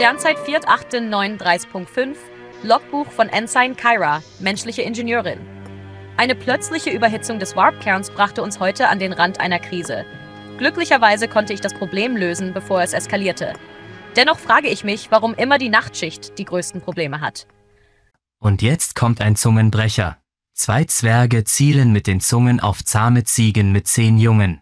Sternzeit 4.8.39.5, Logbuch von Ensign Kyra, menschliche Ingenieurin. Eine plötzliche Überhitzung des Warp-Kerns brachte uns heute an den Rand einer Krise. Glücklicherweise konnte ich das Problem lösen, bevor es eskalierte. Dennoch frage ich mich, warum immer die Nachtschicht die größten Probleme hat. Und jetzt kommt ein Zungenbrecher. 2 Zwerge zielen mit den Zungen auf zahme Ziegen mit 10 Jungen.